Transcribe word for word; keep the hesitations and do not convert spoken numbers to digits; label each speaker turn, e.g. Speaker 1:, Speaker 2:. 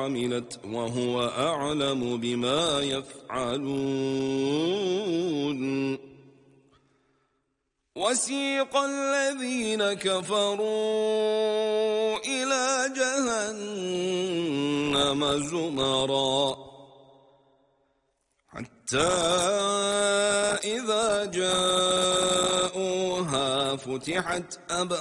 Speaker 1: عملت وهو أعلم بما يفعلون وسيق الذين كفروا إلى جهنم زمرا حتى إذا جاءوها فتحت أبوابها